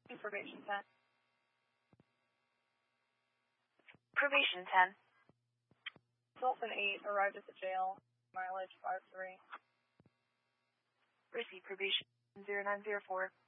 Probation 10. Probation 10. Sultan 8 arrived at the jail. Mileage 53. Receive probation 0904.